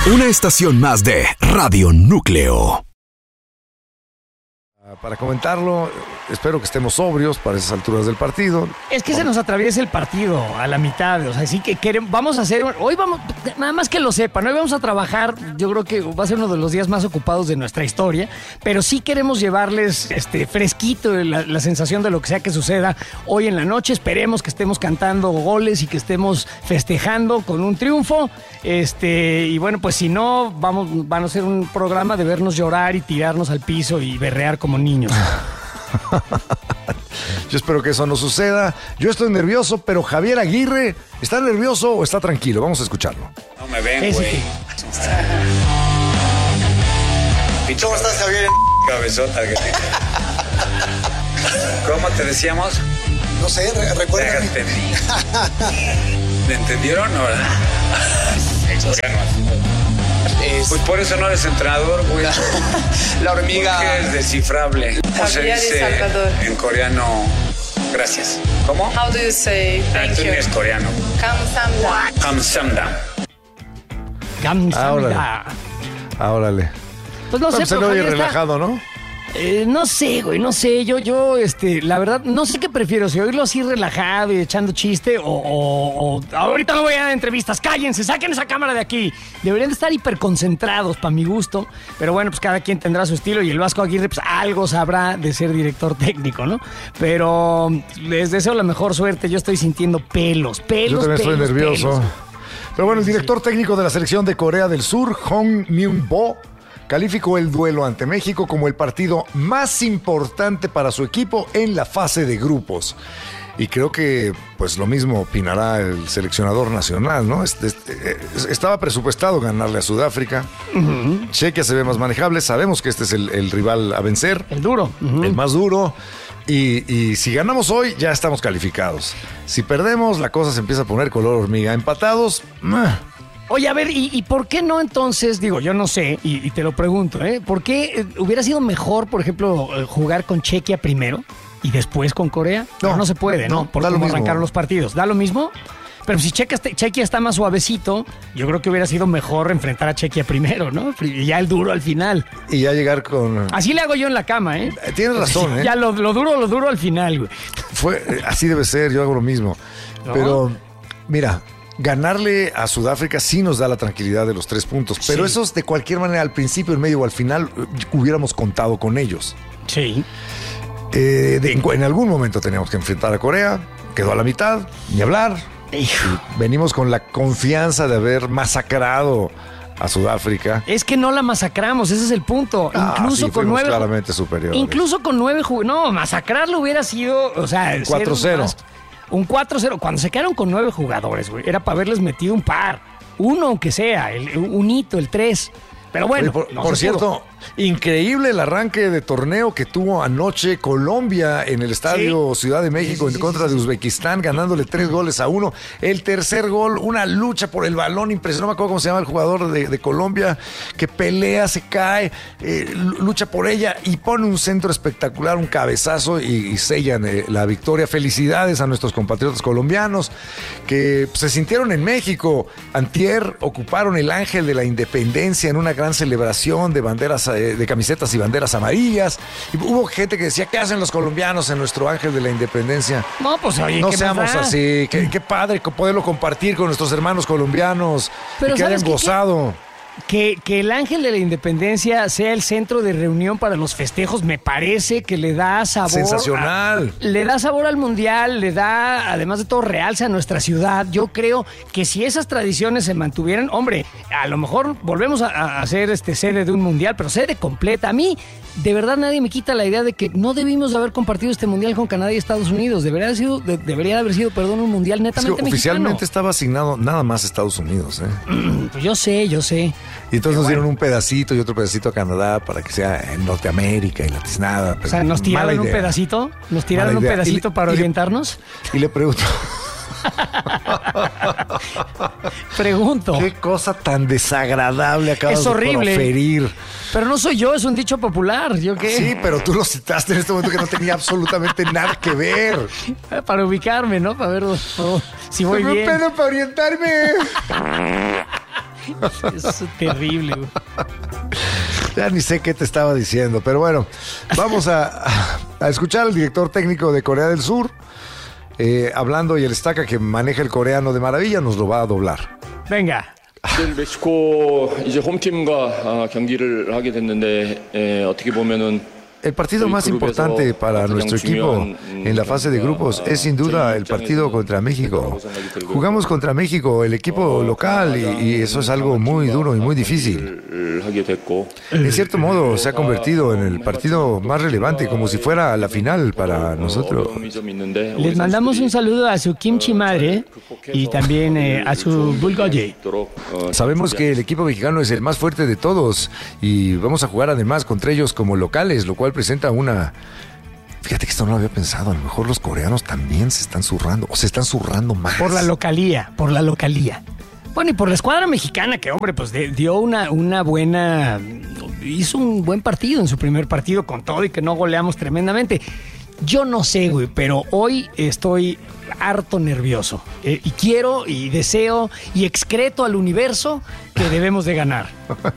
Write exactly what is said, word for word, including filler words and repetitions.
Una estación más de Radio Núcleo. Para comentarlo, espero que estemos sobrios para esas alturas del partido. Es que se nos atraviesa el partido a la mitad, o sea, así que queremos, vamos a hacer, hoy vamos, nada más que lo sepan, hoy vamos a trabajar, yo creo que va a ser uno de los días más ocupados de nuestra historia, pero sí queremos llevarles este fresquito la, la sensación de lo que sea que suceda hoy en la noche. Esperemos que estemos cantando goles y que estemos festejando con un triunfo, este y bueno, pues si no, vamos, van a ser un programa de vernos llorar y tirarnos al piso y berrear como niños. Yo espero que eso no suceda. Yo estoy nervioso, pero Javier Aguirre, ¿está nervioso o está tranquilo? Vamos a escucharlo. No me ven, güey. ¿Cómo estás, Javier? Cabezota que tienes. ¿Cómo te decíamos? No sé, re recuerda. ¿Me entendieron o verdad? Es... Pues por eso no eres entrenador, güey. La, la hormiga. Porque es descifrable. ¿Cómo se dice en coreano? Gracias. ¿Cómo? How do you say thank ah, tú you? es coreano. Kamsamda. Kamsamda. Kamsamda. Ah, órale. Pues no sé, se lo oye relajado, está... ¿no? Eh, no sé, güey, no sé. Yo, yo, este, la verdad, no sé qué prefiero, si oírlo así relajado y echando chiste o, o, o ahorita no voy a dar entrevistas. Cállense, saquen esa cámara de aquí. Deberían de estar hiperconcentrados para mi gusto. Pero bueno, pues cada quien tendrá su estilo y el Vasco Aguirre, pues algo sabrá de ser director técnico, ¿no? Pero les deseo la mejor suerte. Yo estoy sintiendo pelos, pelos, Yo también pelos, estoy nervioso. pelos. Pero bueno, el director técnico de la selección de Corea del Sur, Hong Myung-bo, calificó el duelo ante México como el partido más importante para su equipo en la fase de grupos. Y creo que pues lo mismo opinará el seleccionador nacional, ¿no? Este, este, estaba presupuestado ganarle a Sudáfrica. Uh-huh. Chequia se ve más manejable. Sabemos que este es el, el rival a vencer. El duro. Uh-huh. El más duro. Y, y si ganamos hoy, ya estamos calificados. Si perdemos, la cosa se empieza a poner color hormiga. Empatados... ¡meh! Oye, a ver, ¿y, ¿y por qué no entonces? Digo, yo no sé, y, y te lo pregunto, ¿eh? ¿Por qué hubiera sido mejor, por ejemplo, jugar con Chequia primero y después con Corea? No, no, no se puede, ¿no? no Por cómo arrancaron los partidos. ¿Da lo mismo? Pero si Chequia, Chequia está más suavecito, yo creo que hubiera sido mejor enfrentar a Chequia primero, ¿no? Y ya el duro al final. Y ya llegar con... Así le hago yo en la cama, ¿eh? Tienes razón, ¿eh? Ya lo, lo duro, lo duro al final, güey. Fue, así debe ser, yo hago lo mismo. ¿No? Pero, mira... Ganarle a Sudáfrica sí nos da la tranquilidad de los tres puntos, pero sí. Esos de cualquier manera al principio, en medio o al final hubiéramos contado con ellos. Sí. Eh, de, en, en algún momento teníamos que enfrentar a Corea, quedó a la mitad, ni hablar. Venimos con la confianza de haber masacrado a Sudáfrica. Es que no la masacramos, ese es el punto. Ah, incluso sí, con nueve claramente superiores. Incluso con nueve jugadores. No, masacrarlo hubiera sido, o sea, cuatro cero. Un cuatro cero, cuando se quedaron con nueve jugadores, güey, era para haberles metido un par. Uno, aunque sea, el, un hito, el tres. Pero bueno, Oye, por, no por cierto, pudo. Increíble el arranque de torneo que tuvo anoche Colombia en el Estadio sí. Ciudad de México sí, sí, en contra sí, sí, de Uzbekistán, ganándole tres goles a uno. El tercer gol, una lucha por el balón impresionante. No me acuerdo cómo se llama el jugador de, de Colombia, que pelea, se cae, eh, lucha por ella y pone un centro espectacular, un cabezazo y, y sellan eh, la victoria. Felicidades a nuestros compatriotas colombianos que pues, se sintieron en México. Antier ocuparon el Ángel de la Independencia en una gran celebración de banderas, de camisetas y banderas amarillas. Y hubo gente que decía, ¿qué hacen los colombianos en nuestro Ángel de la Independencia? No, pues oye, no seamos así. Qué, qué padre poderlo compartir con nuestros hermanos colombianos. Pero y que hayan gozado. ¿Qué? Que, que el Ángel de la Independencia sea el centro de reunión para los festejos, me parece que le da sabor. Sensacional. A, le da sabor al mundial, le da, además de todo, realza a nuestra ciudad. Yo creo que si esas tradiciones se mantuvieran, hombre, a lo mejor volvemos a, a ser este, sede de un mundial, pero sede completa. A mí, de verdad, nadie me quita la idea de que no debimos haber compartido este mundial con Canadá y Estados Unidos. Debería haber sido, de, debería haber sido, perdón, un mundial netamente es que oficialmente mexicano. Estaba asignado nada más a Estados Unidos, ¿eh? Mm, pues yo sé, yo sé. Y entonces Pero nos dieron bueno. un pedacito y otro pedacito a Canadá para que sea en Norteamérica y la tiznada. O sea, ¿nos tiraron un pedacito? ¿Nos tiraron un pedacito le, para y orientarnos? Le, y le pregunto. Pregunto. Qué cosa tan desagradable acabas es horrible, de proferir. Pero no soy yo, es un dicho popular. ¿Yo qué? Sí, pero tú lo citaste en este momento que no tenía absolutamente nada que ver. Para ubicarme, ¿no? Para ver oh, si voy me bien. Me pedo para orientarme. Es terrible, güey. Ya ni sé qué te estaba diciendo, pero bueno, vamos a, a escuchar al director técnico de Corea del Sur, eh, hablando, y el estaca que maneja el coreano de maravilla nos lo va a doblar. Venga. 내일 멕시코 이제 홈팀과 경기를 하게 됐는데 에, 어떻게 보면은 El partido más importante para nuestro equipo en la fase de grupos es sin duda el partido contra México. Jugamos contra México, el equipo local, y, y eso es algo muy duro y muy difícil. En cierto modo se ha convertido en el partido más relevante, como si fuera la final para nosotros. Les mandamos un saludo a su kimchi madre y también eh, a su bulgogi. Sabemos que el equipo mexicano es el más fuerte de todos y vamos a jugar además contra ellos como locales, lo cual presenta una... Fíjate que esto no lo había pensado, a lo mejor los coreanos también se están zurrando, o se están zurrando más. Por la localía, por la localía. Bueno, y por la escuadra mexicana, que hombre, pues de, dio una, una buena... Hizo un buen partido en su primer partido con todo y que no goleamos tremendamente. Yo no sé, güey, pero hoy estoy harto nervioso. Eh, y quiero y deseo y excreto al universo que debemos de ganar.